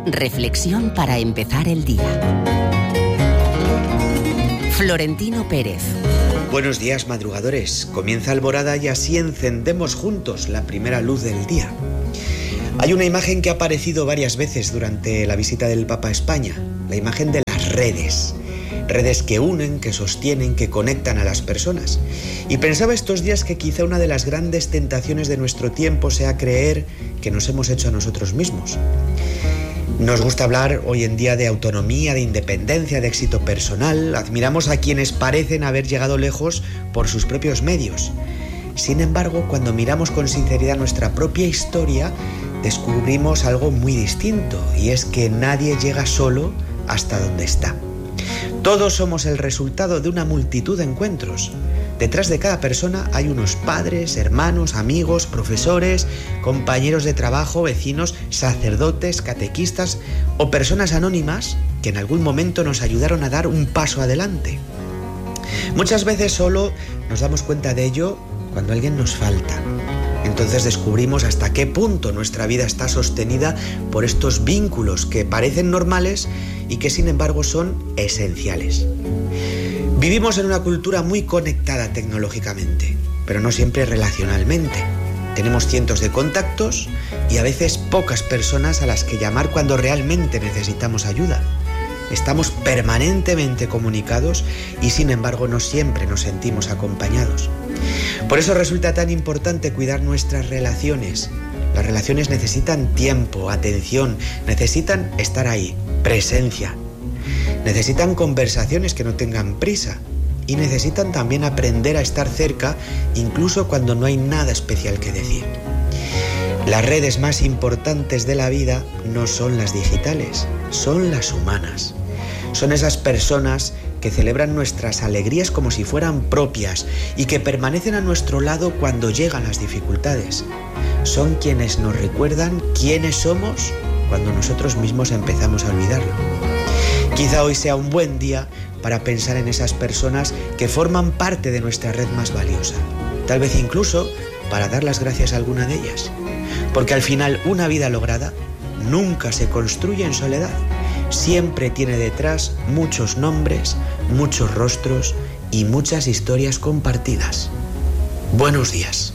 Reflexión para empezar el día. Florentino Pérez. Buenos días, madrugadores. Comienza Alborada y así encendemos juntos la primera luz del día. Hay una imagen que ha aparecido varias veces durante la visita del Papa a España, la imagen de las redes. Redes que unen, que sostienen, que conectan a las personas. Y pensaba estos días que quizá una de las grandes tentaciones de nuestro tiempo sea creer que nos hemos hecho a nosotros mismos. Nos gusta hablar hoy en día de autonomía, de independencia, de éxito personal. Admiramos a quienes parecen haber llegado lejos por sus propios medios. Sin embargo, cuando miramos con sinceridad nuestra propia historia, descubrimos algo muy distinto, y es que nadie llega solo hasta donde está. Todos somos el resultado de una multitud de encuentros. Detrás de cada persona hay unos padres, hermanos, amigos, profesores, compañeros de trabajo, vecinos, sacerdotes, catequistas o personas anónimas que en algún momento nos ayudaron a dar un paso adelante. Muchas veces solo nos damos cuenta de ello cuando alguien nos falta. Entonces descubrimos hasta qué punto nuestra vida está sostenida por estos vínculos que parecen normales y que sin embargo son esenciales. Vivimos en una cultura muy conectada tecnológicamente, pero no siempre relacionalmente. Tenemos cientos de contactos y a veces pocas personas a las que llamar cuando realmente necesitamos ayuda. Estamos permanentemente comunicados y sin embargo no siempre nos sentimos acompañados. Por eso resulta tan importante cuidar nuestras relaciones. Las relaciones necesitan tiempo, atención, necesitan estar ahí, presencia. Necesitan conversaciones que no tengan prisa y necesitan también aprender a estar cerca incluso cuando no hay nada especial que decir. Las redes más importantes de la vida no son las digitales, son las humanas. Son esas personas que celebran nuestras alegrías como si fueran propias y que permanecen a nuestro lado cuando llegan las dificultades. Son quienes nos recuerdan quiénes somos cuando nosotros mismos empezamos a olvidarlo. Quizá hoy sea un buen día para pensar en esas personas que forman parte de nuestra red más valiosa. Tal vez incluso para dar las gracias a alguna de ellas. Porque al final una vida lograda nunca se construye en soledad. Siempre tiene detrás muchos nombres, muchos rostros y muchas historias compartidas. Buenos días.